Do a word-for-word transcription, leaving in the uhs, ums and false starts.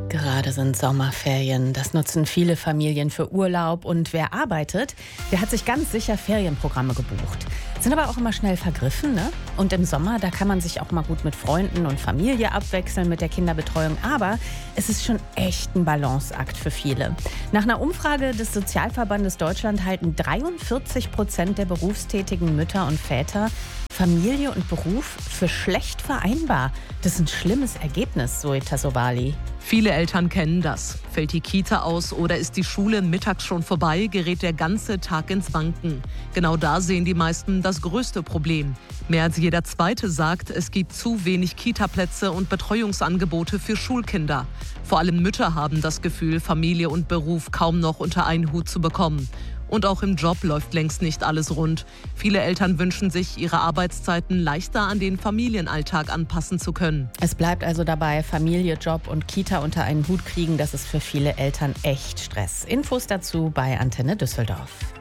Gerade sind Sommerferien. Das nutzen viele Familien für Urlaub. Und wer arbeitet, der hat sich ganz sicher Ferienprogramme gebucht. Sind aber auch immer schnell vergriffen, ne? Und im Sommer, da kann man sich auch mal gut mit Freunden und Familie abwechseln mit der Kinderbetreuung. Aber es ist schon echt ein Balanceakt für viele. Nach einer Umfrage des Sozialverbandes Deutschland halten dreiundvierzig Prozent der berufstätigen Mütter und Väter Familie und Beruf für schlecht vereinbar. Das ist ein schlimmes Ergebnis, Zoe Tassovali. Viele Eltern kennen das. Fällt die Kita aus oder ist die Schule mittags schon vorbei, gerät der ganze Tag ins Wanken. Genau da sehen die meisten das größte Problem. Mehr als jeder Zweite sagt, es gibt zu wenig Kita-Plätze und Betreuungsangebote für Schulkinder. Vor allem Mütter haben das Gefühl, Familie und Beruf kaum noch unter einen Hut zu bekommen. Und auch im Job läuft längst nicht alles rund. Viele Eltern wünschen sich, ihre Arbeitszeiten leichter an den Familienalltag anpassen zu können. Es bleibt also dabei, Familie, Job und Kita unter einen Hut kriegen, das ist für viele Eltern echt Stress. Infos dazu bei Antenne Düsseldorf.